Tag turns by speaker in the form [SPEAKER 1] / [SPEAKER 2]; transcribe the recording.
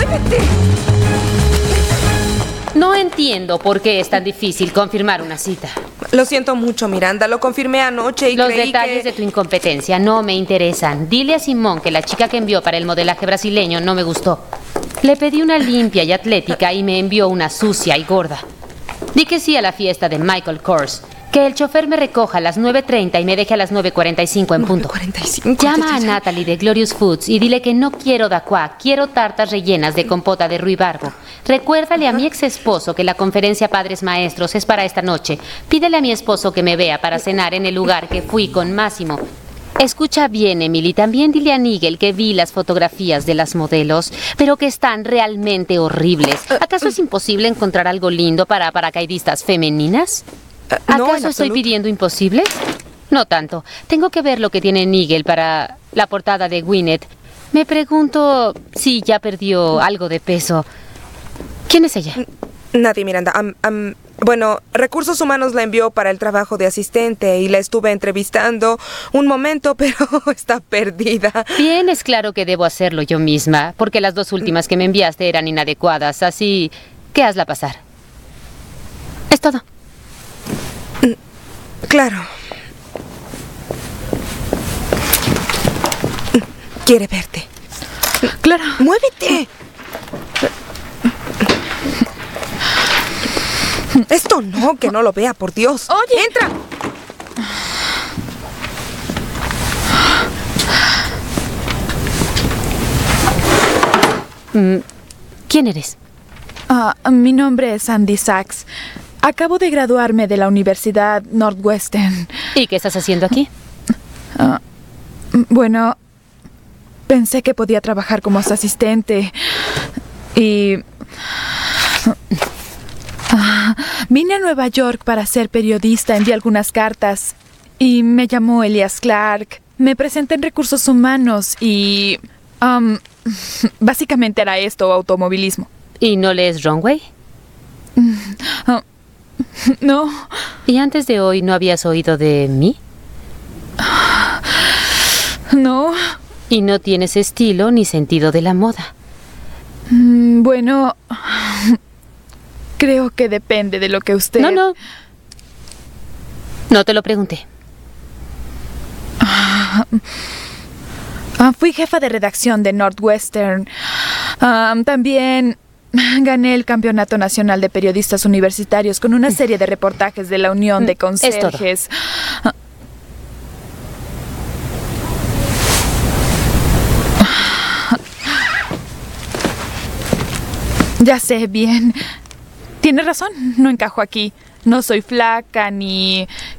[SPEAKER 1] ¡Muévete!
[SPEAKER 2] No entiendo por qué es tan difícil confirmar una cita.
[SPEAKER 1] Lo siento mucho, Miranda. Lo confirmé anoche y
[SPEAKER 2] Los
[SPEAKER 1] creí
[SPEAKER 2] detalles de tu incompetencia no me interesan. Dile a Simón que la chica que envió para el modelaje brasileño no me gustó. Le pedí una limpia y atlética y me envió una sucia y gorda. Di que sí a la fiesta de Michael Kors. Que el chofer me recoja a las 9:30 y me deje a las 9:45 en punto.
[SPEAKER 1] 9:45.
[SPEAKER 2] Llama a Natalie de Glorious Foods y dile que no quiero dacua, quiero tartas rellenas de compota de ruibarbo. Recuérdale a mi ex esposo que la conferencia Padres Maestros es para esta noche. Pídele a mi esposo que me vea para cenar en el lugar que fui con Máximo. Escucha bien, Emily. También dile a Nigel que vi las fotografías de las modelos, pero que están realmente horribles. ¿Acaso es imposible encontrar algo lindo para paracaidistas femeninas?
[SPEAKER 1] No,
[SPEAKER 2] ¿Acaso estoy pidiendo imposibles? No tanto. Tengo que ver lo que tiene Nigel para la portada de Gwyneth. Me pregunto si ya perdió algo de peso. ¿Quién es ella?
[SPEAKER 1] Nadie, Miranda. Bueno, Recursos Humanos la envió para el trabajo de asistente y la estuve entrevistando un momento, pero está perdida.
[SPEAKER 2] Bien, es claro que debo hacerlo yo misma, porque las dos últimas que me enviaste eran inadecuadas, así que hazla pasar. Es todo.
[SPEAKER 1] Claro. Quiere verte.
[SPEAKER 3] Claro.
[SPEAKER 1] ¡Muévete! Esto no, que no lo vea, por Dios.
[SPEAKER 3] Oye.
[SPEAKER 1] ¡Entra!
[SPEAKER 2] ¿Quién eres?
[SPEAKER 3] Mi nombre es Andy Sachs. Acabo de graduarme de la Universidad Northwestern.
[SPEAKER 2] ¿Y qué estás haciendo aquí?
[SPEAKER 3] Bueno, pensé que podía trabajar como su asistente y vine a Nueva York para ser periodista. Envié algunas cartas y me llamó Elias Clark. Me presenté en Recursos Humanos y básicamente era esto, automovilismo.
[SPEAKER 2] ¿Y no lees Runway?
[SPEAKER 3] No.
[SPEAKER 2] ¿Y antes de hoy no habías oído de mí?
[SPEAKER 3] No.
[SPEAKER 2] Y no tienes estilo ni sentido de la moda.
[SPEAKER 3] Bueno, creo que depende de lo que usted...
[SPEAKER 2] No. No te lo pregunté.
[SPEAKER 3] Fui jefa de redacción de Northwestern. También gané el Campeonato Nacional de Periodistas Universitarios con una serie de reportajes de la Unión de Conserjes.
[SPEAKER 2] Es todo.
[SPEAKER 3] Ya sé, bien. Tiene razón, no encajo aquí. No soy flaca ni